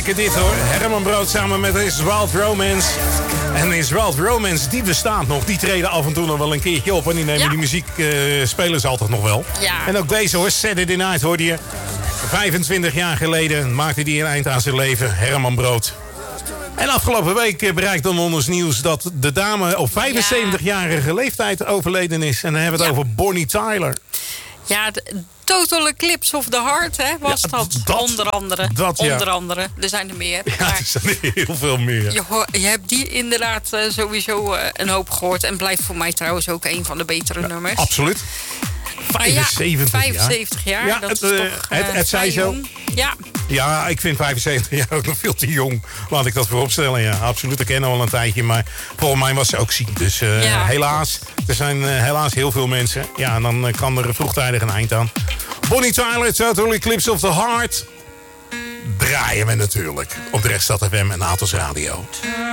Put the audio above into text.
Lekker dit hoor. Herman Brood samen met His Wild Romance. En His Wild Romance, die bestaat nog. Die treden af en toe nog wel een keertje op. En die nemen die muziek, spelen ze altijd nog wel. Ja. En ook deze hoor, Saturday Night hoorde je. 25 jaar geleden maakte hij een eind aan zijn leven. Herman Brood. En afgelopen week bereikt dan ons nieuws dat de dame op 75-jarige leeftijd overleden is. En dan hebben we het over Bonnie Tyler. Ja, Total Eclipse of the Heart, hè, was dat onder andere. Onder andere, er zijn er meer. Ja, er zijn er heel veel meer. Je hebt die inderdaad sowieso een hoop gehoord. En blijft voor mij trouwens ook een van de betere nummers. Absoluut. 75 jaar. Ja, dat is toch het zei zo. Ja. Ja, ik vind 75 jaar ook nog veel te jong. Laat ik dat vooropstellen, ja. Absoluut, ik ken al een tijdje. Maar volgens mij was ze ook ziek. Dus helaas, er zijn helaas heel veel mensen. Ja, en dan kan er vroegtijdig een eind aan. Bonnie Tyler, Total Eclipse of the Heart. Draaien we natuurlijk op de Reststad FM en Atos Radio.